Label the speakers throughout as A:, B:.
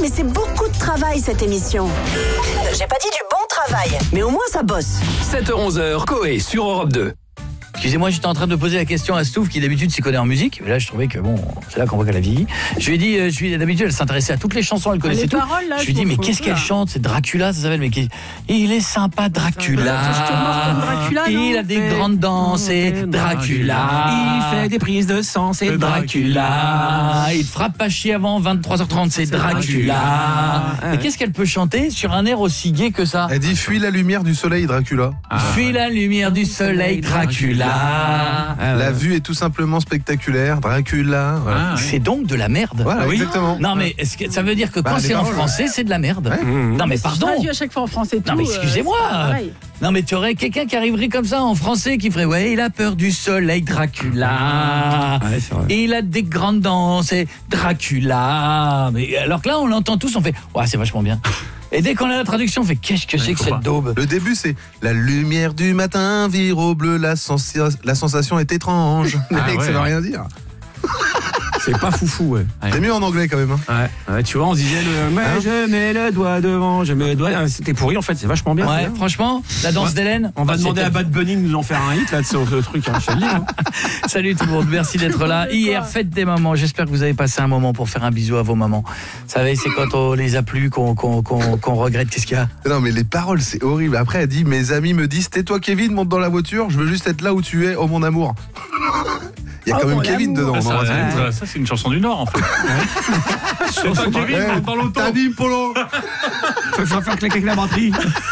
A: mais c'est beaucoup de travail cette émission. J'ai pas dit du bon travail, mais au moins ça bosse.
B: 7h-11h, Coé sur Europe 2.
C: Excusez-moi, j'étais en train de poser la question à Stouff qui d'habitude s'y connaît en musique. Mais là, je trouvais que bon, c'est là qu'on voit qu'elle a vieilli. Je lui ai dit, d'habitude, elle s'intéressait à toutes les chansons, elle connaissait tout.
D: Paroles, là,
C: je lui ai dit, mais qu'est-ce qu'elle chante? C'est Dracula, ça s'appelle. Mais il est sympa, Dracula. Il a des grandes dents, c'est Dracula.
E: Il fait des prises de sang, c'est Dracula.
C: Il te frappe pas chier avant 23h30, c'est Dracula. Mais qu'est-ce qu'elle peut chanter sur un air aussi gai que ça?
F: Elle dit fuis la lumière du soleil, Dracula.
C: Fuis la lumière du soleil, Dracula.
F: La vue est tout simplement spectaculaire, Dracula. Voilà.
C: C'est donc de la merde.
F: Voilà, exactement.
C: Non mais est-ce que ça veut dire que quand c'est en français, c'est de la merde?
F: Ouais.
C: Non mais pardon.
D: Je à chaque fois en français.
C: Non mais excusez-moi. Non mais tu aurais quelqu'un qui arriverait comme ça en français qui ferait ouais, il a peur du soleil, Dracula.
E: Ouais, c'est vrai.
C: Il a des grandes dents, c'est Dracula. Mais alors que là on l'entend tous, on fait ouais, c'est vachement bien. Et dès qu'on a la traduction, on fait qu'est-ce que c'est que cette daube?
F: Le début, c'est la lumière du matin vire au bleu, la sensation est étrange. Mec, ça veut rien dire.
E: C'est pas foufou, ouais.
F: C'est mieux en anglais quand même. Hein.
E: Ouais, tu vois, on disait je mets le doigt devant, je mets le doigt. C'était pourri en fait, c'est vachement bien.
C: Ouais, franchement, la danse d'Hélène.
E: On va demander à Bad Bunny de nous en faire un hit là sur ce truc. Hein, je te le dis, hein.
C: Salut tout le monde, merci d'être là. Hier, fête des mamans. J'espère que vous avez passé un moment pour faire un bisou à vos mamans. Vous savez, c'est quand on les a plus qu'on regrette. Qu'est-ce qu'il y a?
F: Non mais les paroles, c'est horrible. Après, elle dit mes amis me disent tais-toi Kevin, monte dans la voiture. Je veux juste être là où tu es, oh mon amour. Il y a quand même Kevin dedans.
G: Ça, c'est une chanson du Nord, en fait. C'est pas Kevin, dans l'auto.
F: T'as dit Polo.
E: Faut faire cliquer la batterie.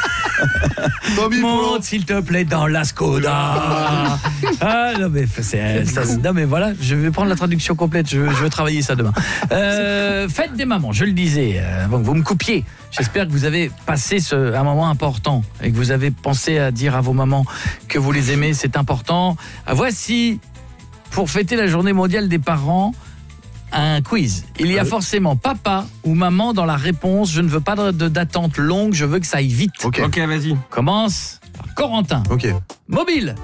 C: Monte s'il te plaît dans la Skoda. Non mais non mais voilà, je vais prendre la traduction complète. Je veux travailler ça demain. Fête des mamans, je le disais. Bon, vous me coupiez. J'espère que vous avez passé un moment important et que vous avez pensé à dire à vos mamans que vous les aimez. C'est important. Voici, pour fêter la journée mondiale des parents, un quiz. Il y a forcément papa ou maman dans la réponse. Je ne veux pas d'attente longue, je veux que ça aille vite.
F: Ok,
E: vas-y.
C: Commence par Corentin.
F: Ok.
C: Mobile.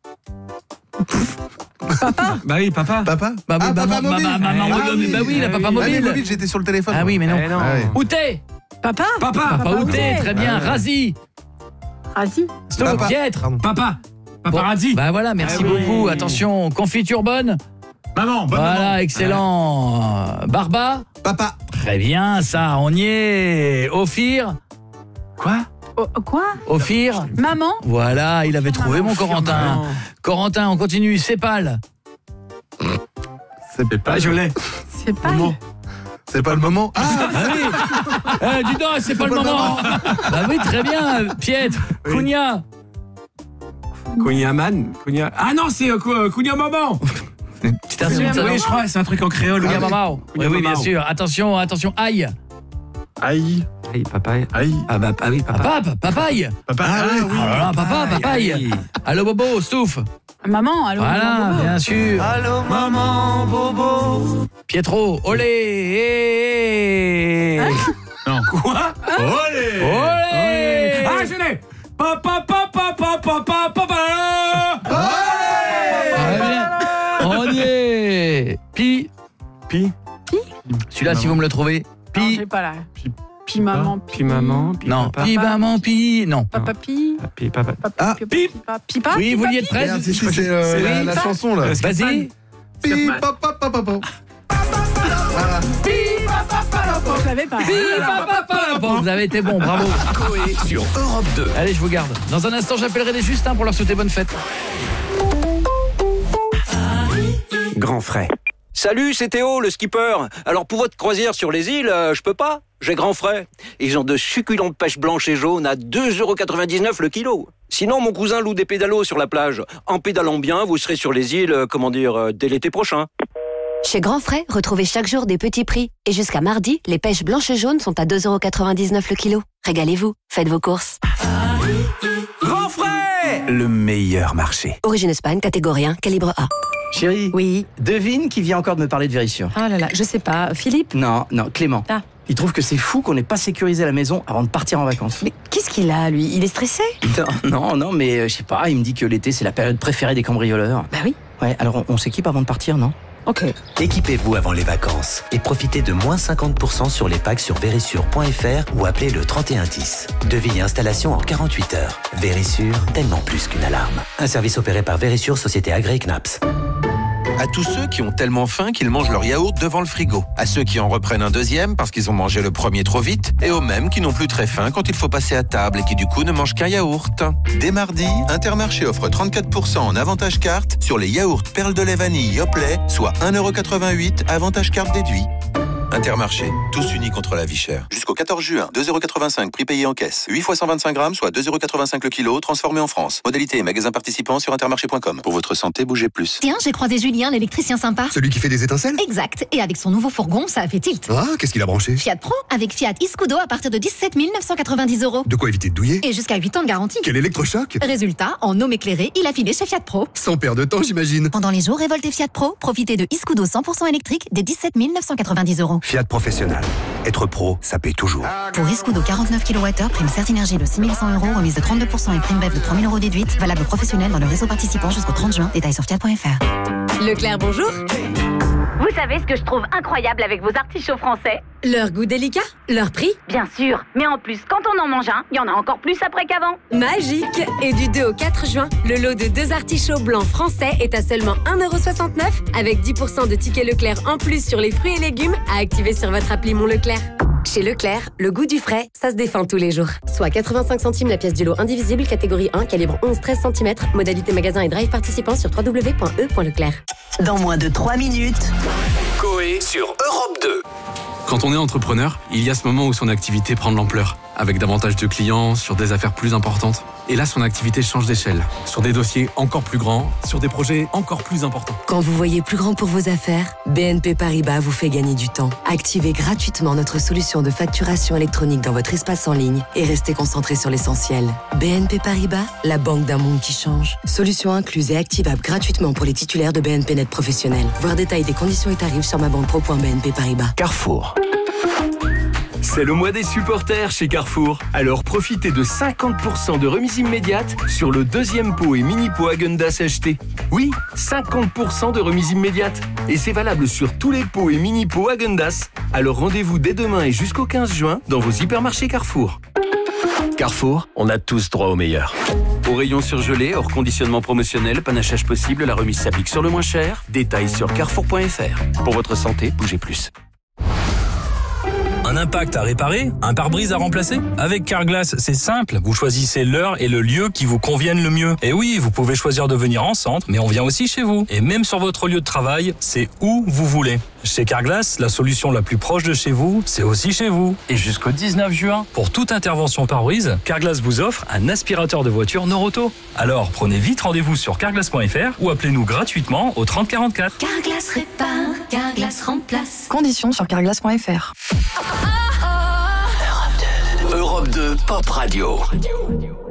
D: Papa.
E: Bah oui, papa.
F: Papa.
C: Bah oui,
F: Papa mobile.
C: maman mobile. Bah oui, la papa mobile.
F: Mobile, j'étais sur le téléphone.
C: Ah oui, mais non.
E: non.
F: Ah ouais.
C: Outé.
D: Papa.
E: Papa.
C: Papa Outé, très bien. Razi.
D: Razi.
C: Stop,
F: Papa.
C: Pietre.
F: Pardon.
E: Papa. Paparazzi.
C: Bah voilà, merci beaucoup. Attention, confiture bonne.
G: Maman, bonne
C: Voilà,
G: maman.
C: excellent. Barba.
F: Papa.
C: Très bien, ça, on y est. Ophir. Quoi?
D: Quoi?
C: Ophir.
D: Maman.
C: Voilà, il avait trouvé mon Corentin.
E: Maman.
C: Corentin, on continue. Sépal.
F: C'est pas.
E: Ah, je l'ai.
D: C'est pas.
F: C'est pas le moment. Ah.
C: Ah oui. Dis donc, c'est pas le moment. Bah oui, très bien. Pietre.
E: Oui.
C: Cugna.
E: Cugnaman. Ah non, c'est Cugna Maman.
C: Petite insulte, ça, non?
E: Oui, je crois, c'est un truc en créole.
C: Cugna Mamao. Oui, oui, bien
E: Mamao.
C: sûr. Attention, aïe.
F: Aïe.
E: Aïe, papa.
F: Aïe.
E: Ah bah oui, papa.
C: Papaye.
F: Papa. Ah oui.
C: Oh là là, papaye.
E: Aïe.
C: Allô, Bobo, Stouff.
D: Maman. Allô.
C: Voilà,
D: maman,
C: bien sûr.
E: Allô, maman, bobo.
C: Pietro, olé.
G: Non.
E: Quoi?
G: Olé.
C: Olé.
E: Ah, je l'ai. Papa.
C: Très bien. On y est. Pi. Celui-là, si vous me le trouvez.
D: Non,
C: Pi.
D: j'ai pas là. Pi maman.
E: Puis maman, puis
C: Non,
E: papa.
C: pi, maman, pi. Non.
D: Papa pi.
E: Puis papa.
F: Ah,
D: Pipa.
C: Oui, vous y êtes prêts?
F: Merde, c'est la chanson là.
C: Vas-y.
F: Pi, papa. Voilà.
D: Je l'avais pas.
C: Vous avez été bon, bravo.
B: Coé sur Europe 2.
C: Allez, je vous garde. Dans un instant, j'appellerai les Justins pour leur souhaiter bonne fête.
B: Grand frais.
H: Salut, c'est Théo, le skipper. Alors pour votre croisière sur les îles, je peux pas. J'ai grand frais. Ils ont de succulentes pêches blanches et jaunes à 2,99€ le kilo. Sinon, mon cousin loue des pédalos sur la plage. En pédalant bien, vous serez sur les îles, dès l'été prochain.
I: Chez Grand Frais, retrouvez chaque jour des petits prix. Et jusqu'à mardi, les pêches blanches et jaunes sont à 2,99€ le kilo. Régalez-vous, faites vos courses.
B: Grand frais. Le meilleur marché.
I: Origine Espagne, catégorie 1, calibre A.
J: Chérie,
I: Oui.
J: devine qui vient encore de me parler de vérification.
D: Ah là là, je sais pas. Philippe?
J: Non, Clément.
D: Ah.
J: Il trouve que c'est fou qu'on n'ait pas sécurisé la maison avant de partir en vacances.
D: Mais qu'est-ce qu'il a, lui? Il est stressé?
J: Non, mais je sais pas, il me dit que l'été c'est la période préférée des cambrioleurs.
D: Bah oui.
J: Ouais, alors on s'équipe avant de partir, non?
D: Ok.
K: Équipez-vous avant les vacances et profitez de moins 50% sur les packs sur Verisure.fr ou appelez le 3110. Devis et installation en 48 heures. Verisure, tellement plus qu'une alarme. Un service opéré par Verisure, société agréée CNAPS.
L: À tous ceux qui ont tellement faim qu'ils mangent leur yaourt devant le frigo. À ceux qui en reprennent un deuxième parce qu'ils ont mangé le premier trop vite. Et aux mêmes qui n'ont plus très faim quand il faut passer à table et qui du coup ne mangent qu'un yaourt. Dès mardi, Intermarché offre 34% en avantage carte sur les yaourts perles de lait vanille Yoplait, soit 1,88€ avantage carte déduit. Intermarché, tous unis contre la vie chère. Jusqu'au 14 juin, 2,85€ prix payé en caisse. 8 fois 125 grammes, soit 2,85€ le kilo, transformé en France. Modalité et magasin participant sur intermarché.com. Pour votre santé, bougez plus.
M: Tiens, j'ai croisé Julien, l'électricien sympa.
N: Celui qui fait des étincelles ?
M: Exact. Et avec son nouveau fourgon, ça a fait tilt.
N: Ah, qu'est-ce qu'il a branché ?
M: Fiat Pro, avec Fiat Iscudo à partir de 17 990€.
N: De quoi éviter de douiller ?
M: Et jusqu'à 8 ans de garantie.
N: Quel électrochoc ?
M: Résultat, en homme éclairé, il a filé chez Fiat Pro.
N: Sans perdre de temps, j'imagine.
M: Pendant les jours révoltés Fiat Pro, profitez de Iscudo 100% électrique dès 17 990€.
K: Fiat Professionnel. Être pro, ça paye toujours.
M: Pour Iscudo 49 kWh, prime Certinergie de 6100€, remise de 32% et prime BEF de 3000€ déduite, valable professionnel dans le réseau participant jusqu'au 30 juin. Détails sur fiat.fr.
O: Leclerc, bonjour. Vous savez ce que je trouve incroyable avec vos artichauts français ?
P: Leur goût délicat, leur prix.
O: Bien sûr, mais en plus, quand on en mange un, il y en a encore plus après qu'avant.
P: Magique. Et du 2 au 4 juin, le lot de 2 artichauts blancs français est à seulement 1,69€ avec 10% de tickets Leclerc en plus sur les fruits et légumes à activer sur votre appli Mon Leclerc. Chez Leclerc, le goût du frais, ça se défend tous les jours. Soit 85 centimes la pièce du lot indivisible, catégorie 1, calibre 11-13 cm, modalité magasin et drive participant sur www.e.leclerc.
A: Dans moins de 3 minutes.
B: Coé sur Europe 2.
Q: Quand on est entrepreneur, il y a ce moment où son activité prend de l'ampleur, avec davantage de clients, sur des affaires plus importantes. Et là, son activité change d'échelle, sur des dossiers encore plus grands, sur des projets encore plus importants.
R: Quand vous voyez plus grand pour vos affaires, BNP Paribas vous fait gagner du temps. Activez gratuitement notre solution de facturation électronique dans votre espace en ligne et restez concentré sur l'essentiel. BNP Paribas, la banque d'un monde qui change. Solution incluse et activable gratuitement pour les titulaires de BNP Net Professionnel. Voir détail des conditions et tarifs sur mabanquepro.bnp Paribas.
B: Carrefour.
S: C'est le mois des supporters chez Carrefour. Alors profitez de 50% de remise immédiate sur le deuxième pot et mini-pot Häagen-Dazs acheté. Oui, 50% de remise immédiate. Et c'est valable sur tous les pots et mini-pots Häagen-Dazs. Alors rendez-vous dès demain et jusqu'au 15 juin dans vos hypermarchés Carrefour.
B: Carrefour, on a tous droit au meilleur.
S: Au rayon surgelé, hors conditionnement promotionnel, panachage possible, la remise s'applique sur le moins cher. Détails sur carrefour.fr. Pour votre santé, bougez plus.
T: Un impact à réparer, un pare-brise à remplacer? Avec Carglass, c'est simple. Vous choisissez l'heure et le lieu qui vous conviennent le mieux. Et oui, vous pouvez choisir de venir en centre, mais on vient aussi chez vous. Et même sur votre lieu de travail, c'est où vous voulez. Chez Carglass, la solution la plus proche de chez vous, c'est aussi chez vous. Et jusqu'au 19 juin, pour toute intervention pare-brise, Carglass vous offre un aspirateur de voiture Noroto. Alors, prenez vite rendez-vous sur carglass.fr ou appelez-nous gratuitement au 30 44.
O: Carglass répare, Carglass remplace.
D: Conditions sur carglass.fr.
B: Europe 2 Pop Radio.